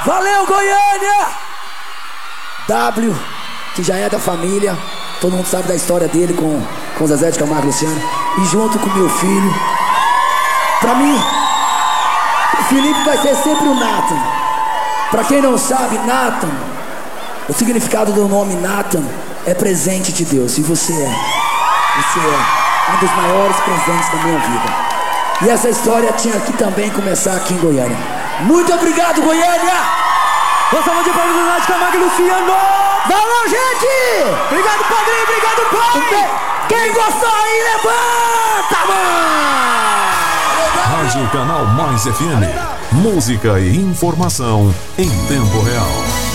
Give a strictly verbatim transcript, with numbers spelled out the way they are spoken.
Valeu, Goiânia! W, que já é da família, todo mundo sabe da história dele com, com o Zezé de Camargo e Luciano. E junto com meu filho, pra mim, o Felipe vai ser sempre o Nathan. Pra quem não sabe, Nathan, o significado do nome Nathan é presente de Deus. E você é, você é um dos maiores presentes da minha vida. E essa história tinha que também começar aqui em Goiânia. Muito obrigado, Goiânia! Gostamos de Zezé de Camargo e Luciano! Valeu, gente! Obrigado, padrinho! Obrigado, pai! Quem gostou aí, levanta, mano! Rádio Canal Mais F M. Música e informação em tempo real.